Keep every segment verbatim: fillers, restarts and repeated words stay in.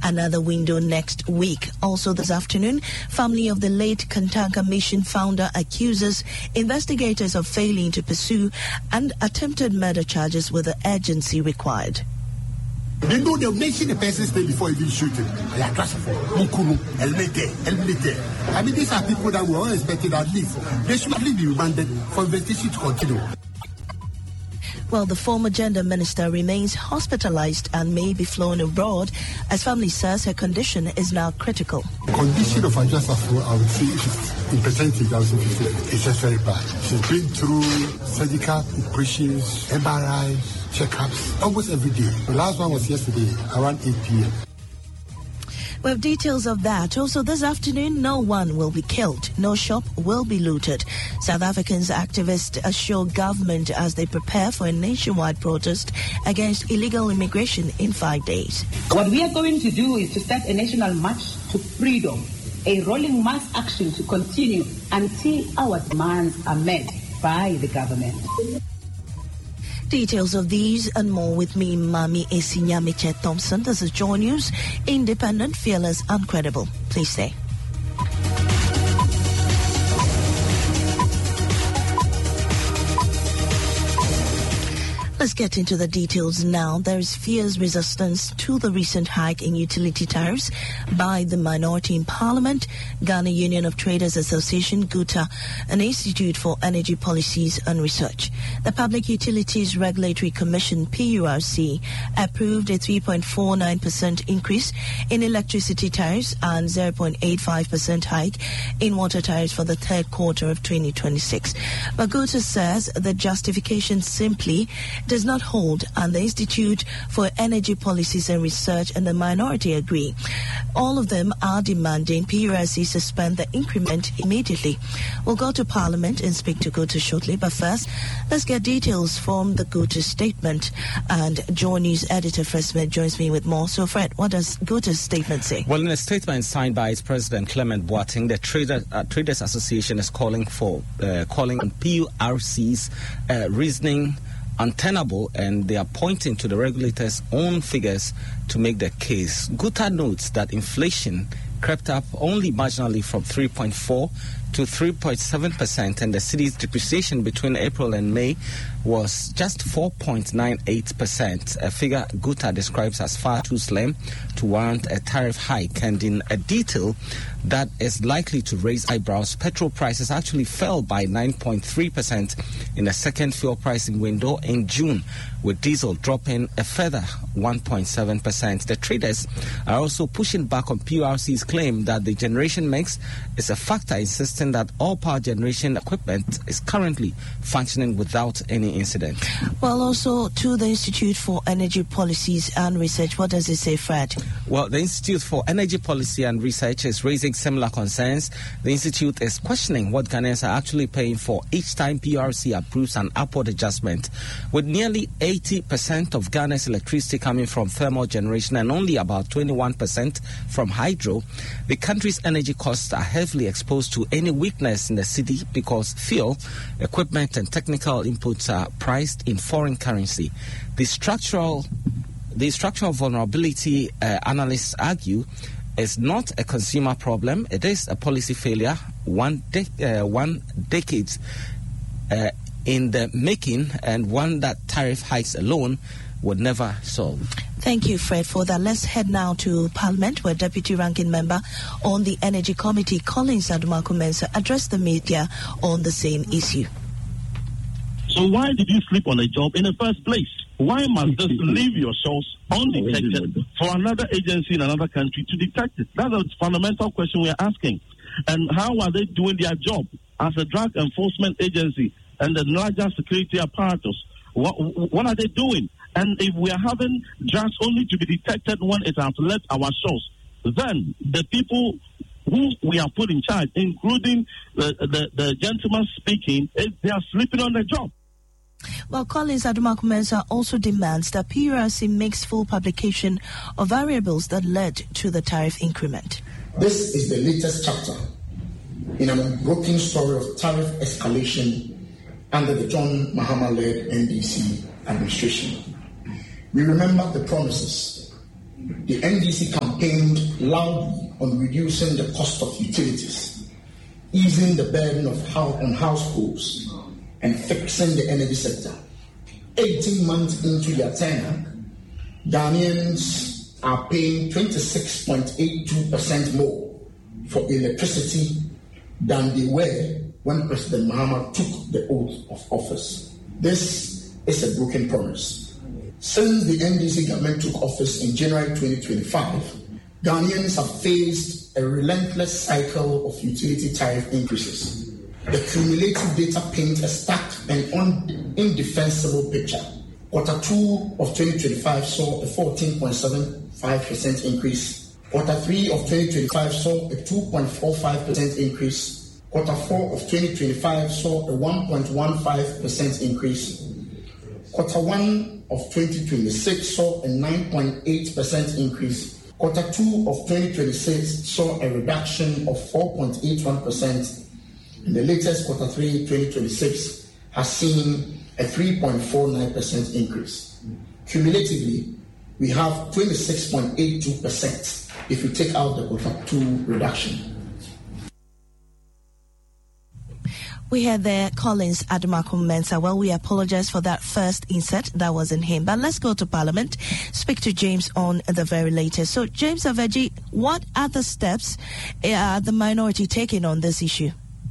another window next week. Also this afternoon, family of the late Kantanka Mission founder accuses investigators of failing to pursue and attempted murder charges with the urgency required. They know they'll mention the person's name before even shooting. They are classified. Mukuru, Elmete, Elmete. I mean, these are people that were all expected at least. They should at least be remanded for investigation to continue. Well, the former gender minister remains hospitalized and may be flown abroad as family says her condition is now critical. The condition of Ajah Safo, I would say, is in percentage, I would say, it's just very bad. She's been through surgical operations, M R Is, checkups, almost every day. The last one was yesterday, around eight p.m. We have details of that. Also this afternoon, no one will be killed. No shop will be looted. South Africans activists assure government as they prepare for a nationwide protest against illegal immigration in five days. What we are going to do is to start a national march to freedom, a rolling mass action to continue until our demands are met by the government. Details of these and more with me, Mami Esinyamiche Thompson. This is Joy News, independent, fearless, and credible. Please stay. Let's get into the details now. There is fierce resistance to the recent hike in utility tariffs by the minority in Parliament. Ghana Union of Traders Association, GUTA, an Institute for Energy Policies and Research. The Public Utilities Regulatory Commission, P U R C, approved a three point four nine percent increase in electricity tariffs and zero point eight five percent hike in water tariffs for the third quarter of twenty twenty-six. But GUTA says the justification simply does not hold, and the Institute for Energy Policies and Research and the minority agree. All of them are demanding P U R C suspend the increment immediately. We'll go to Parliament and speak to GUTA shortly, but first, let's get details from the GUTA statement. And Joy News editor Fred Smith joins me with more. So Fred, what does GUTA's statement say? Well, in a statement signed by its president Clement Boateng, the Trader, uh, Traders Association is calling for uh, calling on P U R C's uh, reasoning untenable, and they are pointing to the regulator's own figures to make their case. GUTA notes that inflation crept up only marginally from three point four to three point seven percent, and the city's depreciation between April and May was just four point nine eight percent, a figure GUTA describes as far too slim to warrant a tariff hike. And in a detail that is likely to raise eyebrows, petrol prices actually fell by nine point three percent in the second fuel pricing window in June, with diesel dropping a further one point seven percent. The traders are also pushing back on P U R C's claim that the generation mix is a factor, insisting that all power generation equipment is currently functioning without any incident. Well, also to the Institute for Energy Policies and Research, what does it say, Fred? Well, the Institute for Energy Policy and Research is raising similar concerns. The Institute is questioning what Ghanaians are actually paying for each time P U R C approves an upward adjustment. With nearly eighty percent of Ghana's electricity coming from thermal generation and only about twenty-one percent from hydro, the country's energy costs are heavily exposed to any weakness in the city because fuel, equipment and technical inputs are priced in foreign currency. The structural, the structural vulnerability, uh, analysts argue, is not a consumer problem. It is a policy failure, one, de- uh, one decade uh, in the making, and one that tariff hikes alone would never solve. Thank you, Fred, for that. Let's head now to Parliament, where Deputy Ranking Member on the Energy Committee, Collins Adumaku-Mensah, addressed the media on the same issue. So why did you sleep on a job in the first place? Why must this leave your source undetected for another agency in another country to detect it? That's a fundamental question we are asking. And how are they doing their job as a drug enforcement agency and the larger security apparatus? What, what are they doing? And if we are having drugs only to be detected when it has left our source, then the people who we have put in charge, including the, the, the gentleman speaking, they are sleeping on the job. Well, Collins Adumaku-Mensah also demands that P U R C makes full publication of variables that led to the tariff increment. This is the latest chapter in an unbroken story of tariff escalation under the John Mahama-led N D C administration. We remember the promises, the N D C campaign campaigned loudly on reducing the cost of utilities, easing the burden of house on households, and fixing the energy sector. eighteen months into their tenure, Ghanaians are paying twenty-six point eight two percent more for electricity than they were when President Mahama took the oath of office. This is a broken promise. Since the N D C government took office in January twenty twenty-five, Ghanaians have faced a relentless cycle of utility tariff increases. The cumulative data paints a stacked and un- indefensible picture. Quarter two of twenty twenty-five saw a fourteen point seven five percent increase. Quarter three of twenty twenty-five saw a two point four five percent increase. Quarter four of twenty twenty-five saw a one point one five percent increase. Quarter one of twenty twenty-six saw a nine point eight percent increase. Quarter two of twenty twenty-six saw a reduction of four point eight one percent. And the latest quarter three twenty twenty-six has seen a three point four nine percent increase. Cumulatively, we have twenty-six point eight two percent if you take out the quarter two reduction. We had there Collins Adamakum Mensah. Well, we apologize for that first insert. That wasn't him. But let's go to Parliament, speak to James on the very latest. So, James Aveji, what other steps are the minority taking on this issue?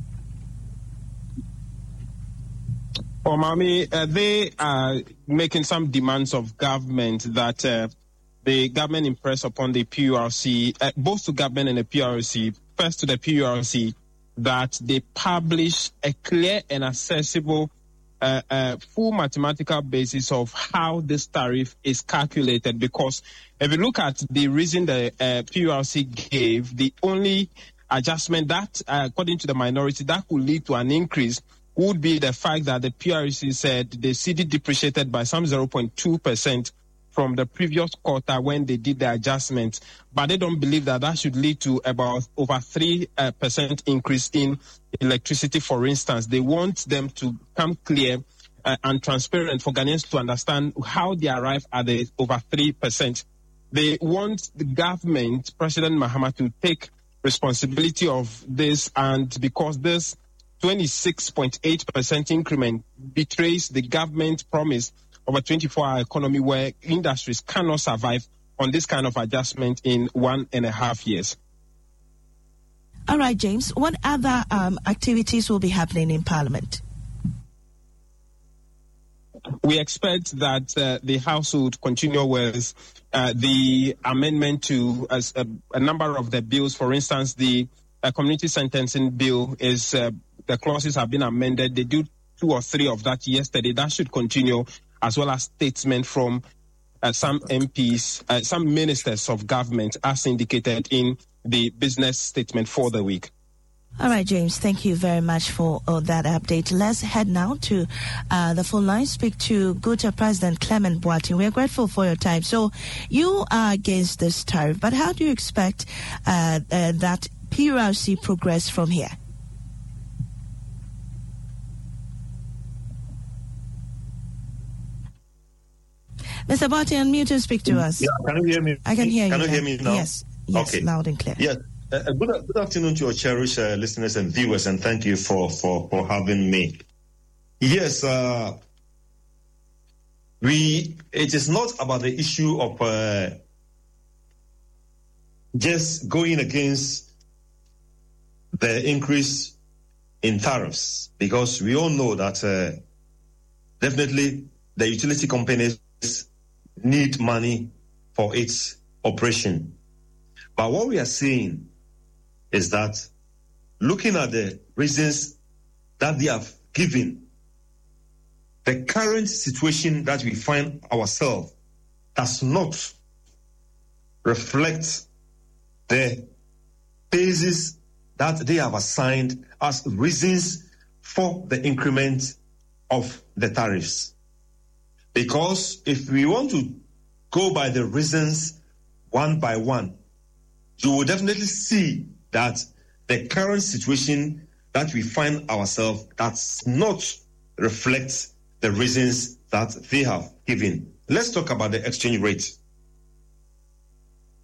Oh, Mami, uh, they are making some demands of government that uh, the government impress upon the P U R C, uh, both to government and the P U R C, first to the P U R C, that they publish a clear and accessible uh, uh, full mathematical basis of how this tariff is calculated. Because if you look at the reason the uh, P U R C gave, the only adjustment that, uh, according to the minority, that could lead to an increase would be the fact that the P U R C said the C D depreciated by some zero point two percent from the previous quarter when they did the adjustment. But they don't believe that that should lead to about over three percent uh, increase in electricity, for instance. They want them to come clear uh, and transparent for Ghanaians to understand how they arrive at the over three percent. They want the government, President Mahama, to take responsibility of this, and because this twenty-six point eight percent increment betrays the government promise of a twenty-four hour economy where industries cannot survive on this kind of adjustment in one and a half years. All right, James, what other um, activities will be happening in Parliament? We expect that uh, the House would continue with uh, the amendment to uh, a, a number of the bills. For instance, the uh, community sentencing bill is uh, the clauses have been amended. They did two or three of that yesterday. That should continue, as well as statements from uh, some M Ps, uh, some ministers of government, as indicated in the business statement for the week. All right, James, thank you very much for uh, that update. Let's head now to uh, the phone line, speak to Guta President Clement Boateng. We are grateful for your time. So you are against this tariff, but how do you expect uh, uh, that P U R C progress from here? Mister Boateng, unmute and speak to us. Yeah, can you hear me? I can hear can you. Can you hear me now? Yes, yes, okay. Loud and clear. Yes. Uh, good, good afternoon to your cherished uh, listeners and viewers, and thank you for, for, for having me. Yes, uh, we. It is not about the issue of uh, just going against the increase in tariffs, because we all know that uh, definitely the utility companies need money for its operation. But what we are saying is that looking at the reasons that they have given, the current situation that we find ourselves does not reflect the basis that they have assigned as reasons for the increment of the tariffs. Because if we want to go by the reasons one by one, you will definitely see that the current situation that we find ourselves does not reflect the reasons that they have given. Let's talk about the exchange rate.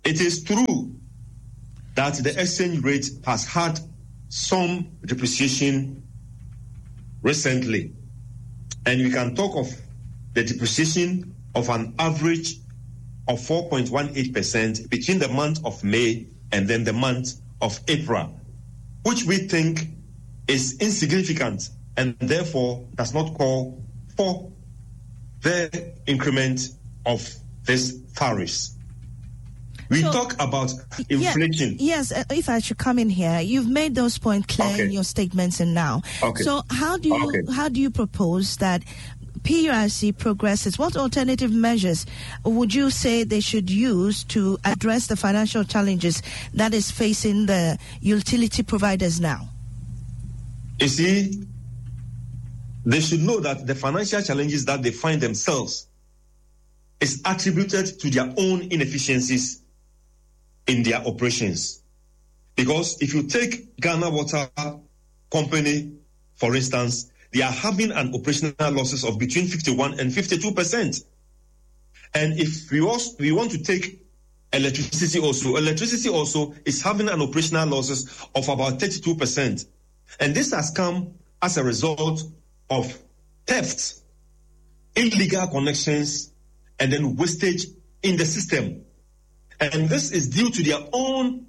it is true that the exchange rate has had some depreciation recently. And we can talk of the depreciation of an average of four point one eight percent between the month of May and then the month of April, which we think is insignificant and therefore does not call for the increment of these tariffs. We so, talk about inflation. Yeah, yes, uh, if I should come in here, you've made those points clear okay. in your statements and now. Okay. So how do you okay. how do you propose that P U R C progresses? What alternative measures would you say they should use to address the financial challenges that is facing the utility providers now? You see, they should know that the financial challenges that they find themselves is attributed to their own inefficiencies in their operations. Because if you take Ghana Water Company, for instance, they are having an operational losses of between fifty-one and fifty-two percent. And if we also we want to take electricity also, electricity also is having an operational losses of about thirty-two percent. And this has come as a result of theft, illegal connections, and then wastage in the system. And this is due to their own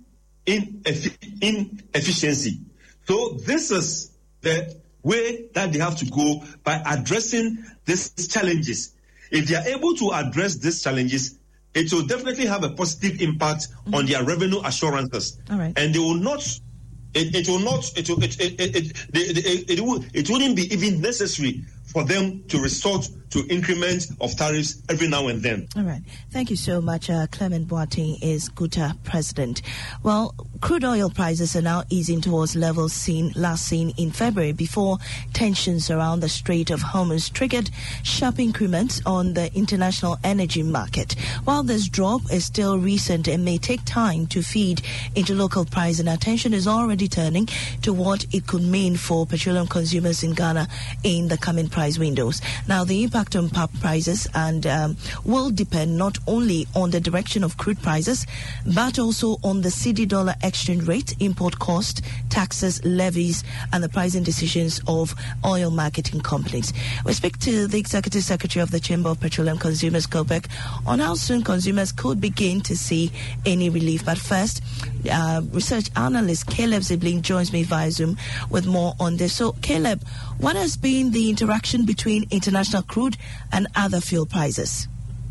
inefficiency. So this is the way that they have to go by addressing these challenges. If they are able to address these challenges, it will definitely have a positive impact mm-hmm. on their revenue assurances. All right. And they will not, it, it will not, it, will, it, it, it, it, it, it, it, will, it wouldn't be even necessary for them to resort to increment of tariffs every now and then. All right. Thank you so much. Uh, Clement Boateng is Kuta president. Well, crude oil prices are now easing towards levels seen last seen in February before tensions around the Strait of Hormuz triggered sharp increments on the international energy market. While this drop is still recent and may take time to feed into local price, and attention is already turning to what it could mean for petroleum consumers in Ghana in the coming price windows. Now, the impact on pump prices and um, will depend not only on the direction of crude prices, but also on the C D dollar exchange rate, import cost, taxes, levies, and the pricing decisions of oil marketing companies. We speak to the Executive Secretary of the Chamber of Petroleum Consumers, COPEC, on how soon consumers could begin to see any relief. But first, uh, research analyst Caleb Zibling joins me via Zoom with more on this. So, Caleb, what has been the interaction between international crude and other fuel prices?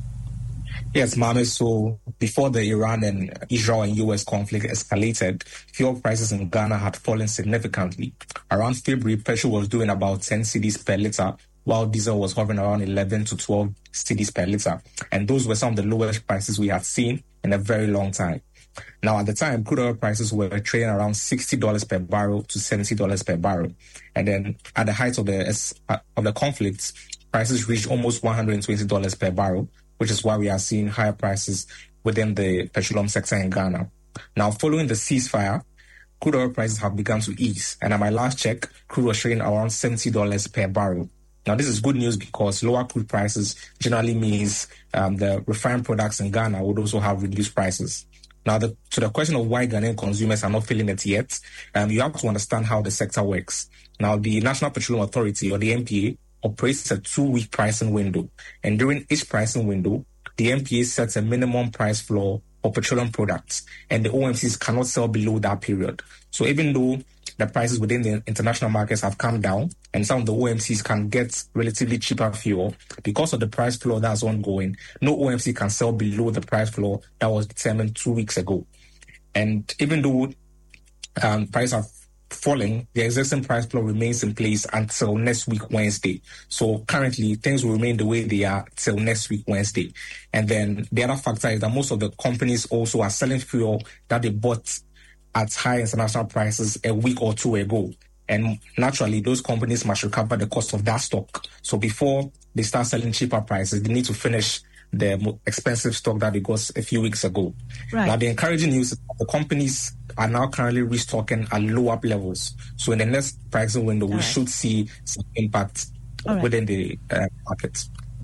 Yes, Mame. So before the Iran and Israel and U S conflict escalated, fuel prices in Ghana had fallen significantly. Around February, petrol was doing about ten cedis per litre, while diesel was hovering around eleven to twelve cedis per litre. And those were some of the lowest prices we had seen in a very long time. Now, at the time, crude oil prices were trading around sixty dollars per barrel to seventy dollars per barrel. And then at the height of the of the conflict, prices reached almost one hundred twenty dollars per barrel, which is why we are seeing higher prices within the petroleum sector in Ghana. Now, following the ceasefire, crude oil prices have begun to ease. And at my last check, crude was trading around seventy dollars per barrel. Now, this is good news because lower crude prices generally means um, the refined products in Ghana would also have reduced prices. Now, the, to the question of why Ghanaian consumers are not feeling it yet, um, you have to understand how the sector works. Now, the National Petroleum Authority, or the N P A, operates a two-week pricing window. And during each pricing window, the N P A sets a minimum price floor for petroleum products, and the O M Cs cannot sell below that period. So even though the prices within the international markets have come down, and some of the O M Cs can get relatively cheaper fuel, because of the price floor that's ongoing, no O M C can sell below the price floor that was determined two weeks ago. And even though um, prices have falling, the existing price floor remains in place until next week, Wednesday. So currently, things will remain the way they are till next week, Wednesday. And then the other factor is that most of the companies also are selling fuel that they bought at high international prices a week or two ago. And naturally, those companies must recover the cost of that stock. So before they start selling cheaper prices, they need to finish the expensive stock that they got a few weeks ago. Right. Now, the encouraging news is that the companies are now currently restocking at lower levels. So in the next pricing window, All we right. should see some impact All within right. the uh, market.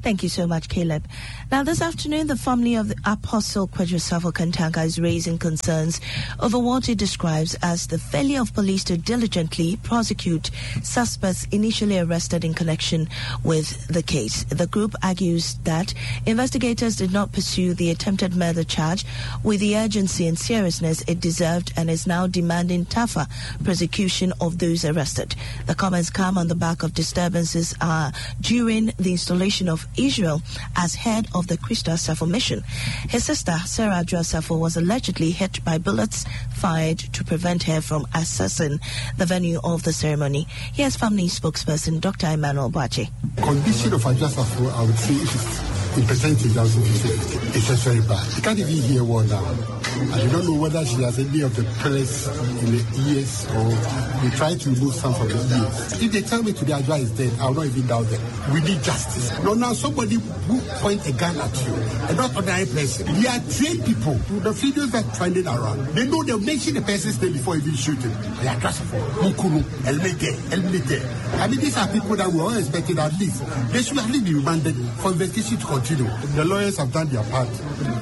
Thank you so much, Caleb. Now, this afternoon, the family of the Apostle Kwadwo Safo Kantanga is raising concerns over what it describes as the failure of police to diligently prosecute suspects initially arrested in connection with the case. The group argues that investigators did not pursue the attempted murder charge with the urgency and seriousness it deserved and is now demanding tougher prosecution of those arrested. The comments come on the back of disturbances uh, during the installation of Israel as head of the Christa Safo mission. His sister, Sarah Adwoa Safo, was allegedly hit by bullets fired to prevent her from accessing the venue of the ceremony. Here's family spokesperson Doctor Emmanuel Boakye. Condition of Adwoa Safo, I would say, is in percentage, I would say it's just very bad. You can't even hear one now. And you don't know whether she has any of the pellets in the ears or we try to remove some from the ears. If they tell me today Adwoa is dead, I will not even doubt them. We need justice. No, now somebody who point a gun at you, and not ordinary person. They are trained people. The videos that trending around, they know they'll mention the person's name before even shooting. They are just for Mukuru, Elmeke, Elmeke. I mean, these are people that we all expected at least. They should at least be remanded for investigation to continue. The lawyers have done their part.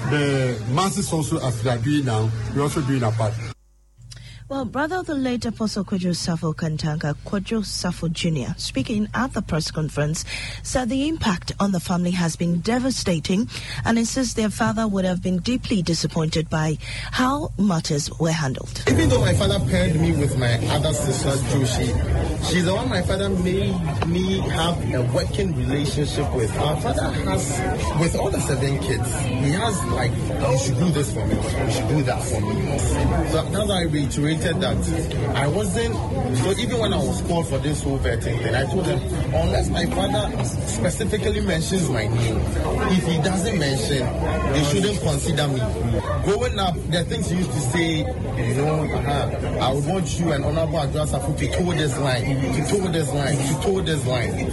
The masses also, as they are doing now, we're also doing our part. Well, brother of the late Apostle Kwadwo Safo Kantanga, Kwadwo Safo Junior, speaking at the press conference, said the impact on the family has been devastating and insists their father would have been deeply disappointed by how matters were handled. Even though my father paired me with my other sister, Joshi, she's the one my father made me have a working relationship with. Our father has, with all the seven kids, he has like, you should do this for me, you should do that for me. So that's why I reiterate that I wasn't, so even when I was called for this whole vetting thing, I told him, unless my father specifically mentions my name, if he doesn't mention, they shouldn't consider me. Growing up, there are things he used to say, you know, uh, I would want you and Honorable Adwoa Safo to toe this line, to toe this line, to toe this line.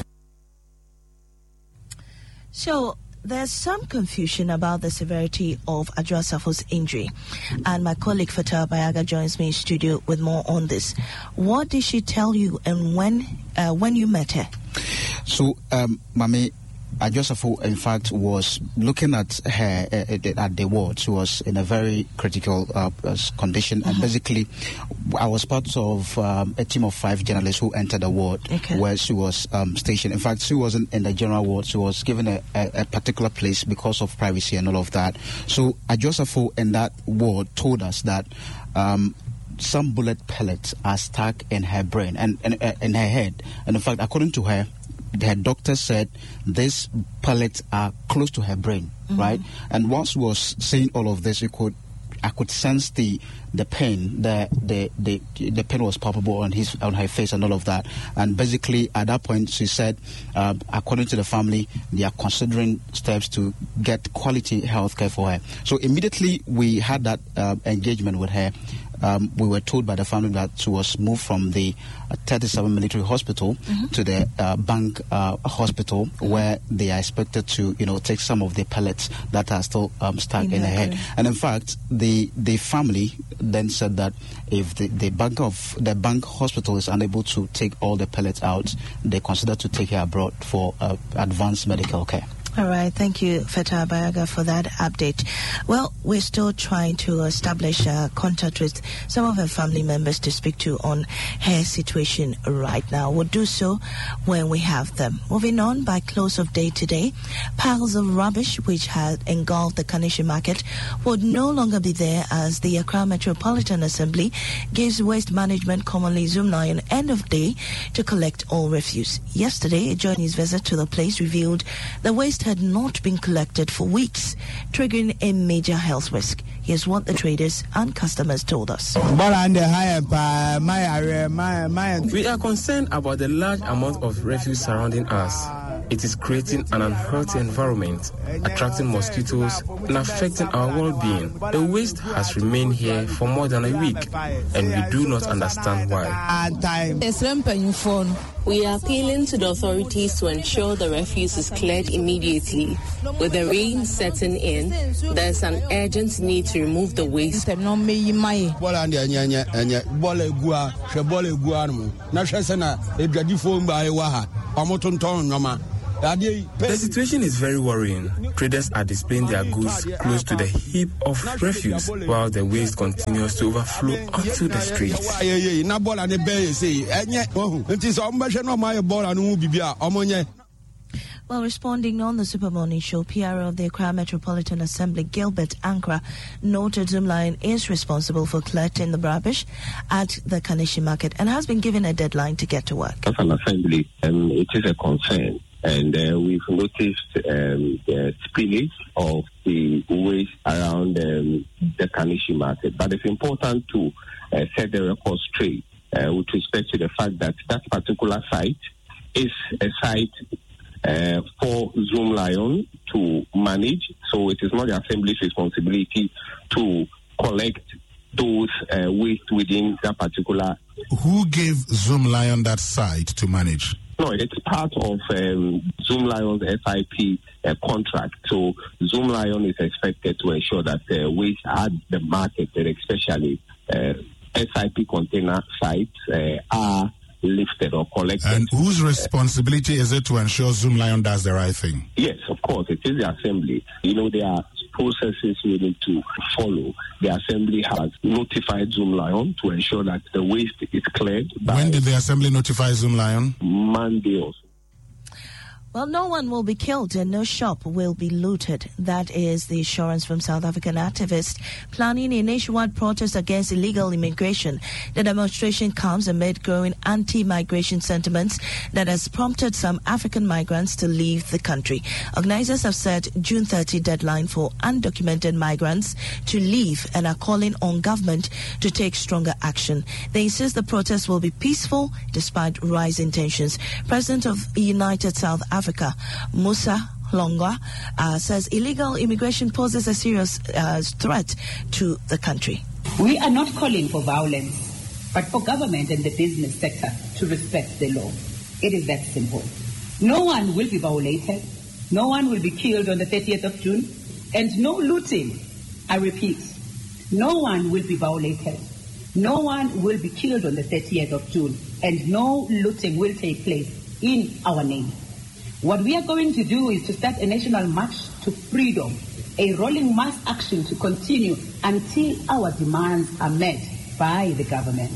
So, there's some confusion about the severity of Adwoa Safo's injury, and my colleague Fatai Bayaga joins me in studio with more on this. What did she tell you, and when uh, when you met her? So, um, Mami, Adwoa Safo, in fact, was looking at her uh, at the ward. She was in a very critical uh, condition, mm-hmm. and basically, I was part of um, a team of five journalists who entered the ward okay. where she was um, stationed. In fact, she wasn't in the general ward. She was given a, a, a particular place because of privacy and all of that. So, Adwoa Safo in that ward told us that um, some bullet pellets are stuck in her brain and, and uh, in her head. And in fact, according to her, her doctor said these pellets are close to her brain, mm-hmm. right? And once she was saying all of this, you could, I could sense the the pain, the the the the pain was palpable on his on her face and all of that. And basically, at that point, she said, uh, according to the family, they are considering steps to get quality health care for her. So immediately we had that uh, engagement with her. Um, we were told by the family that she was moved from the uh, thirty-seven Military Hospital mm-hmm. to the uh, Bank uh, Hospital, mm-hmm. where they are expected to, you know, take some of the pellets that are still um, stuck in, in her head. And in fact, the the family then said that if the, the bank of the Bank Hospital is unable to take all the pellets out, they consider to take her abroad for uh, advanced medical care. All right, thank you, Fatai Bayaga, for that update. Well, we're still trying to establish uh, contact with some of her family members to speak to on her situation right now. We'll do so when we have them. Moving on, by close of day today, piles of rubbish which had engulfed the Kaneshie market would no longer be there as the Accra Metropolitan Assembly gives Waste Management, commonly Zumna, an end of day to collect all refuse. Yesterday, during his visit to the place, revealed the waste had not been collected for weeks, triggering a major health risk. Here's what the traders and customers told us. We are concerned about the large amount of refuse surrounding us. It is creating an unhealthy environment, attracting mosquitoes and affecting our well-being. The waste has remained here for more than a week, and we do not understand why. We are appealing to the authorities to ensure the refuse is cleared immediately. With the rain setting in, there is an urgent need to remove the waste. The situation is very worrying. Traders are displaying their goods close to the heap of refuse while the waste continues to overflow onto the streets. Well, responding on the Super Morning Show, P R O of the Accra Metropolitan Assembly, Gilbert Ankra, noted Zoomlion is responsible for collecting the rubbish at the Kaneshie Market and has been given a deadline to get to work. As an assembly, um, it is a concern, and uh, we've noticed um, the spillage of the waste around um, the Kaneshie Market. But it's important to uh, set the record straight uh, with respect to the fact that that particular site is a site Uh, for Zoomlion to manage, so it is not the Assembly's responsibility to collect those uh, waste within that particular. Who gave Zoomlion that site to manage? No, it's part of um, Zoomlion's S I P uh, contract. So Zoomlion is expected to ensure that uh, waste at the market, and especially uh, S I P container sites, uh, are lifted or collected. And whose responsibility is it to ensure Zoomlion does the right thing? Yes, of course, it is the Assembly. You know, there are processes we need to follow. The Assembly has notified Zoomlion to ensure that the waste is cleared. When did the Assembly notify Zoomlion? Monday or so. Well, no one will be killed and no shop will be looted. That is the assurance from South African activists planning a nationwide protest against illegal immigration. The demonstration comes amid growing anti-migration sentiments that has prompted some African migrants to leave the country. Organizers have set June thirtieth deadline for undocumented migrants to leave and are calling on government to take stronger action. They insist the protest will be peaceful despite rising tensions. President of United South Africa Africa, Musa Hlongwa, uh, says illegal immigration poses a serious uh, threat to the country. We are not calling for violence, but for government and the business sector to respect the law. It is that simple. No one will be violated. No one will be killed on the thirtieth of June. And no looting. I repeat, no one will be violated. No one will be killed on the thirtieth of June. And no looting will take place in our name. What we are going to do is to start a national march to freedom, a rolling mass action to continue until our demands are met by the government.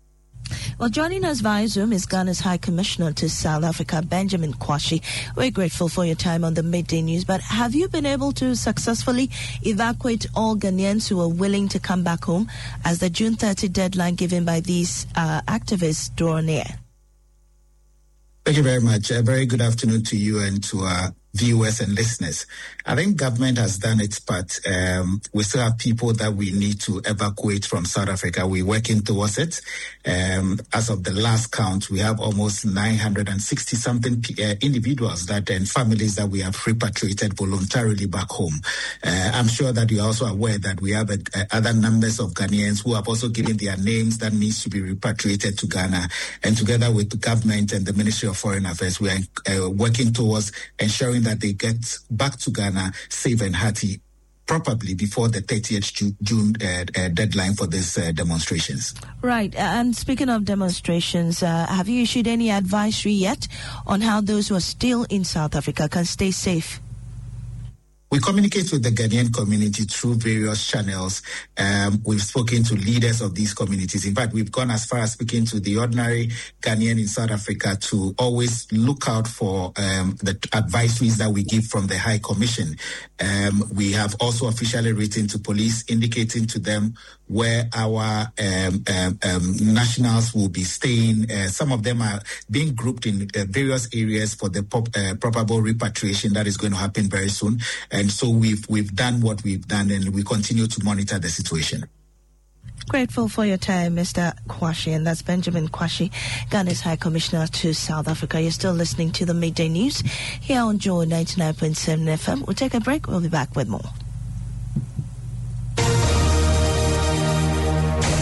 Well, joining us via Zoom is Ghana's High Commissioner to South Africa, Benjamin Kwashi. We're grateful for your time on the Midday News, but have you been able to successfully evacuate all Ghanaians who are willing to come back home as the June thirtieth deadline given by these uh, activists draw near? Thank you very much. A very good afternoon to you and to our viewers and listeners. I think government has done its part. Um, we still have people that we need to evacuate from South Africa. We're working towards it. Um, as of the last count, we have almost nine hundred sixty something uh, individuals that and families that we have repatriated voluntarily back home. Uh, I'm sure that you're also aware that we have a, a other numbers of Ghanaians who have also given their names that needs to be repatriated to Ghana. And together with the government and the Ministry of Foreign Affairs, we are uh, working towards ensuring that they get back to Ghana safe and hearty, probably before the thirtieth June uh, uh, deadline for these uh, demonstrations. Right. And speaking of demonstrations, uh, have you issued any advisory yet on how those who are still in South Africa can stay safe? We communicate with the Ghanaian community through various channels. Um, we've spoken to leaders of these communities. In fact, we've gone as far as speaking to the ordinary Ghanaian in South Africa to always look out for um, the advisories that we give from the High Commission. Um, we have also officially written to police indicating to them where our um, um, um, nationals will be staying. Uh, some of them are being grouped in uh, various areas for the pop, uh, probable repatriation that is going to happen very soon. And so we've we've done what we've done, and we continue to monitor the situation. Grateful for your time, Mister Kwashi, and that's Benjamin Kwashi, Ghana's High Commissioner to South Africa. You're still listening to the Midday News here on Joy ninety-nine point seven F M. We'll take a break. We'll be back with more.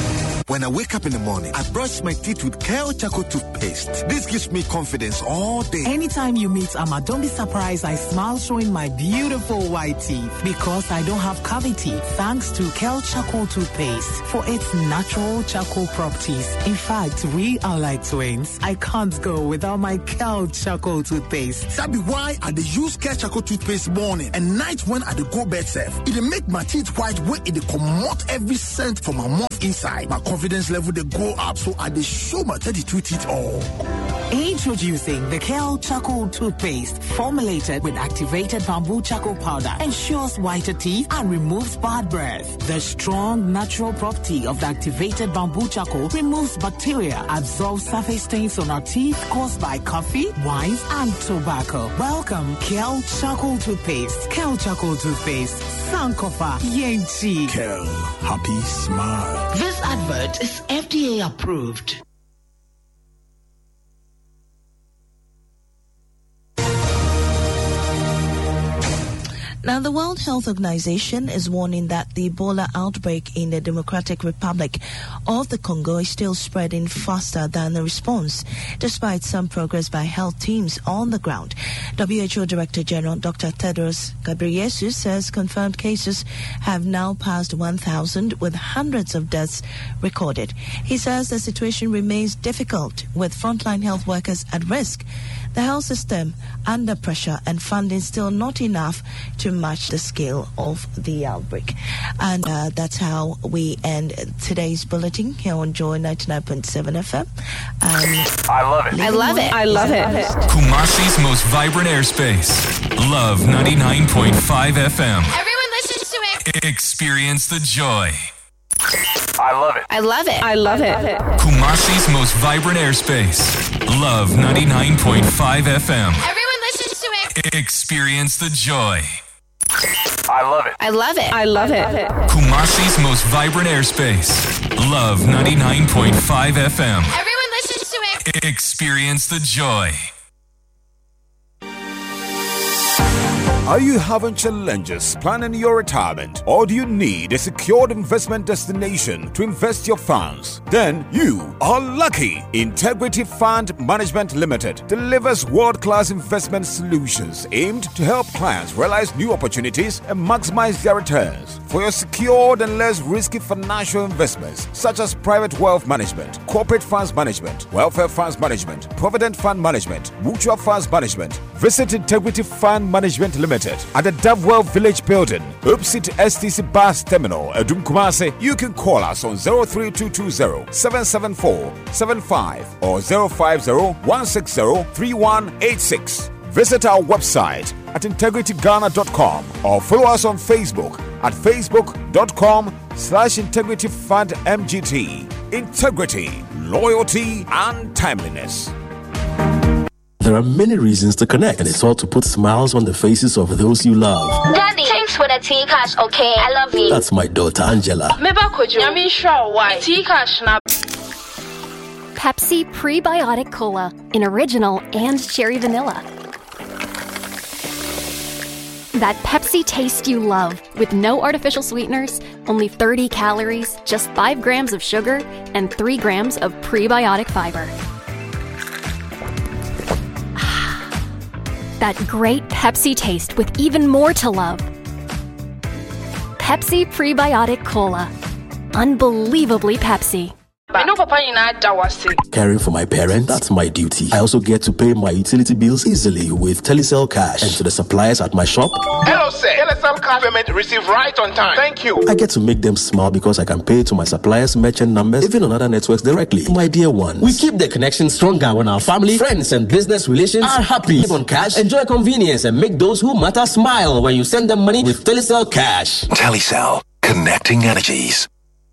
When I wake up in the morning, I brush my teeth with Kale Charcoal toothpaste. This gives me confidence all day. Anytime you meet Amma, don't be surprised I smile showing my beautiful white teeth because I don't have cavity thanks to Kale Charcoal toothpaste for its natural charcoal properties. In fact, we are like twins. I can't go without my Kale Charcoal toothpaste. That be why I dey use Kale Charcoal toothpaste morning and night when I dey go bed safe. It dey make my teeth white when it dey comot every scent from my mouth inside. My confidence level they go up, so I dey show my thirty-two teeth all. Introducing the Kale Charcoal toothpaste, formulated with activated bamboo charcoal powder, ensures whiter teeth and removes bad breath. The strong natural property of the activated bamboo charcoal removes bacteria, absorbs surface stains on our teeth caused by coffee, wines, and tobacco. Welcome, Kale Charcoal toothpaste. Kale Charcoal toothpaste. Sankofa Yenchi. Kale, happy smile. This advert is F D A approved. Now, the World Health Organization is warning that the Ebola outbreak in the Democratic Republic of the Congo is still spreading faster than the response, despite some progress by health teams on the ground. W H O Director General Doctor Tedros Ghebreyesus says confirmed cases have now passed one thousand, with hundreds of deaths recorded. He says the situation remains difficult, with frontline health workers at risk, the health system under pressure, and funding still not enough to match the scale of the outbreak. And uh, that's how we end today's bulletin here on Joy ninety-nine point seven F M. And I love it. I love it. I love it. Kumasi's most vibrant airspace. Love ninety-nine point five F M. Everyone listens to it. Experience the joy. I love it. I love it. I love it. Kumasi's most vibrant airspace. Love ninety-nine point five F M. Everyone listens to it. Experience the joy. I love it. I love it. I love it. Kumasi's most vibrant airspace. Love ninety-nine point five F M. Everyone listens to it. Experience the joy. Are you having challenges planning your retirement, or do you need a secured investment destination to invest your funds? Then you are lucky. Integrity Fund Management Limited delivers world-class investment solutions aimed to help clients realize new opportunities and maximize their returns. For your secured and less risky financial investments, such as private wealth management, corporate funds management, welfare funds management, provident fund management, mutual funds management, visit Integrity Fund Management Limited at the Davewell Village Building, opposite S T C Bus Terminal, Adum Kumasi. You can call us on zero three two two zero, seven seven four seven five or zero five zero, one six zero, three one eight six. Visit our website at integrity ghana dot com or follow us on Facebook at facebook.com slash integrity fund mgt. Integrity, loyalty, and timeliness. There are many reasons to connect, and it's all to put smiles on the faces of those you love. Daddy, thanks for the tea cash, okay? I love you. That's my daughter, Angela. Pepsi Prebiotic Cola in original and cherry vanilla. That Pepsi taste you love, with no artificial sweeteners, only thirty calories, just five grams of sugar, and three grams of prebiotic fiber. That great Pepsi taste with even more to love. Pepsi Prebiotic Cola. Unbelievably Pepsi. Caring for my parents, that's my duty. I also get to pay my utility bills easily with Telecel Cash. And to the suppliers at my shop, hello sir, Telecel Cash payment received right on time. Thank you. I get to make them smile because I can pay to my suppliers' merchant numbers, even on other networks directly. My dear ones, we keep the connection stronger when our family, friends, and business relations are happy. Live on cash, enjoy convenience, and make those who matter smile when you send them money with Telecel Cash. Telecel, connecting energies.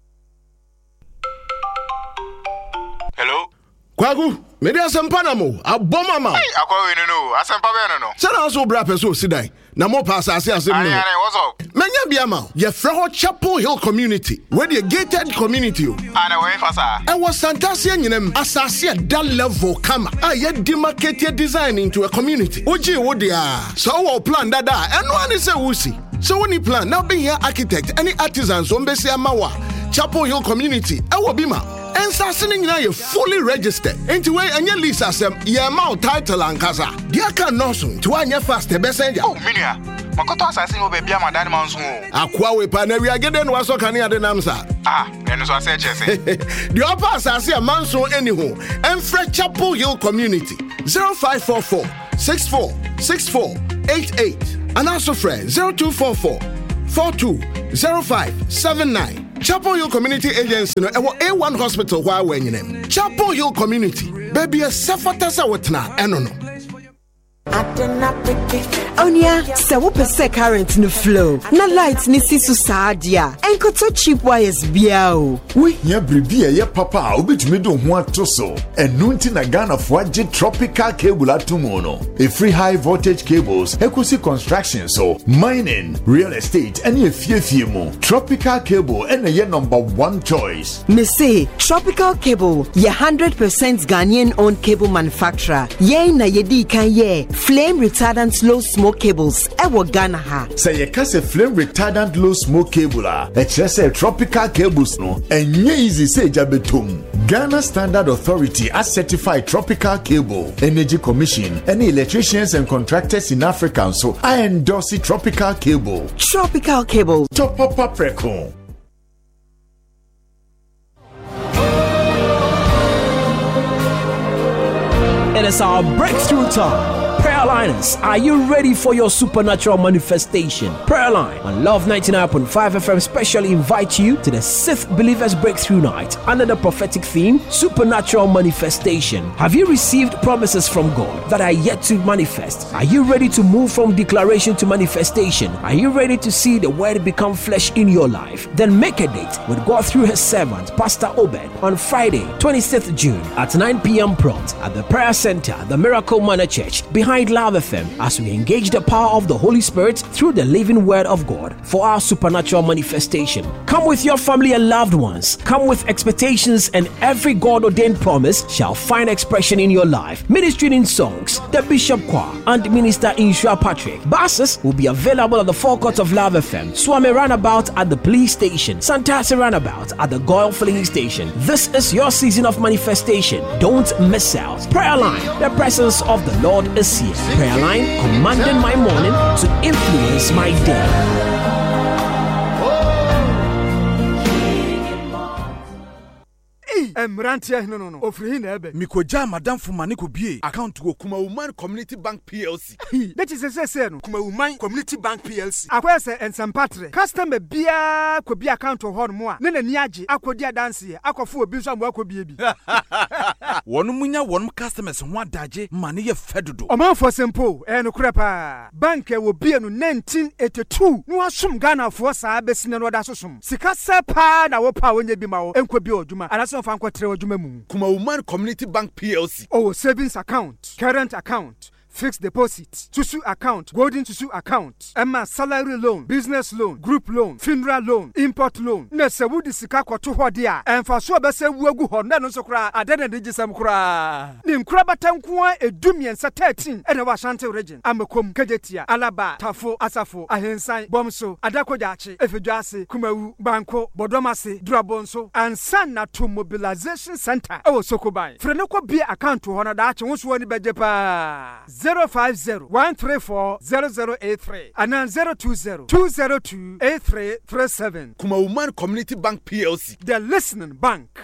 Hello? Kwagu, me dey asempa na mo, aboma ma. Hey, akwa we no no, asempa be no no. Say na so bra person sidai. Na mo pass ase ase no. Aye, aye, what's up? Menya bia ma. Ye freho Chapel Hill community, where the gated community. Ana we fasa. E was Santasia nyinem asase that level kama. Ah, ye demarcated design into a community. Oji wo dia. So wo plan dada, eno ani se wusi. So when you plan, now being here architect, any artisans, Ombesi Amawa, Chapel Hill community, Ewabima, and Sassing now you fully registered. Into way and your lease as them, your amount title and casa. Diaka Nosun, to one year fast, the best end. Oh, Minia, Makoto assassin will be a man, Man's home. Aquawe Paneria getting was so can you the Namsa? Ah, and so I said, Jesse. The upper assassin, a man's home, anyhow, and Fred Chapel Hill community zero five four four six four six four eight eight. And also friend zero two four four four two zero five seven nine. Chapel Hill Community Agency no A one Hospital where we name. Chapel Hill Community. Baby a safatasa wetna eno no. Onya, se wo pese current no flow. Na light ni si so saadia. Enko to cheap wires bia o. We nya bribi ye papa obetumi do ho atoso. Enu nti na Ghana fo age tropical cable atomo no. A free high voltage cables, equity construction so, mining, real estate, any fiefie mo. Tropical cable and ye number one choice. Me say Tropical Cable, ye one hundred percent Ghanaian owned cable manufacturer. Ye na ye di kan ye. Flame retardant low smoke cables ewo Ghana ha. Say ye kase flame retardant low smoke cable a say tropical cables no enye easy say jabetum. Ghana Standard Authority as certified tropical cable, Energy Commission, any electricians and contractors in Africa so I endorse the tropical cable. Tropical Cable. Top up up record. It is our breakthrough time. Prayer Liners, are you ready for your supernatural manifestation? Prayer Line on Love ninety-nine point five F M specially invite you to the sixth Believers Breakthrough Night under the prophetic theme, Supernatural Manifestation. Have you received promises from God that are yet to manifest? Are you ready to move from declaration to manifestation? Are you ready to see the word become flesh in your life? Then make a date with God through his servant, Pastor Obed, on Friday, twenty-sixth of June at nine p.m. prompt at the Prayer Center, the Miracle Manor Church, behind Love F M, as we engage the power of the Holy Spirit through the living word of God for our supernatural manifestation. Come with your family and loved ones. Come with expectations, and every God-ordained promise shall find expression in your life. Ministering in songs, the Bishop Choir and Minister Inshua Patrick. Buses will be available at the forecourt of Love F M, Swami Roundabout at the police station, Santasi Roundabout at the Goyle Filling Station. This is your season of manifestation. Don't miss out. Prayer Line, the presence of the Lord is here. Prayer Line, commanding my morning to influence my day. Emrantia no no no. Ofri na ebe. Mikoja madam fumani ko bie account go Kuma Woman Community Bank P L C. That is say say no. Kuma Woman Community Bank P L C. Akwa se ensempatre. Customer bia ko bia account ho no mo a. Ne na ni age akodi adanse akofo obi so amwa ko bie bi. Wonu munya wonu customers ho adaje mane ye fedodo. Omanfo simple e no kura pa. Bank e wo bie no nineteen eighty-two. No asum Ghana fo saa besine no da sosum. Sika sepa na wo pa wonye bi ma wo. Enko bi oduma. Anaso fa Kuma Woman Community Bank P L C. Oh, savings account, current account, fixed deposit, Tusu account, golden Tusu account, Emma salary loan, business loan, group loan, funeral loan, import loan. Nese wudi sika kwa tuho dia. Enfa so bese wuegu ho na no so kra adene de gisam kra. Nim kra batankuwa edumi ensa thirteen ene wa Ashanti region. Amekom, Kejetia, Alaba, Tafo, Asafo, Ahensan, Bomso, Adakojachi, Efeduase, Kumawu, Banko, Bodomase, Drabonso, and Sana to Mobilization Center. Oh, Sokobai. Frenoko be account to honor that won't wani bejepa. zero five zero one three four zero zero eight three and then zero two zero two zero two eight three three seven. Kuma Woman Community Bank P L C. The listening bank.